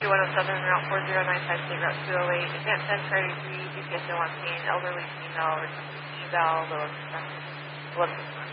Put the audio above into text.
2107, Route 4095, State Route 208, Advanced 10, Priority 3, BPSO on scene, elderly female, eval, low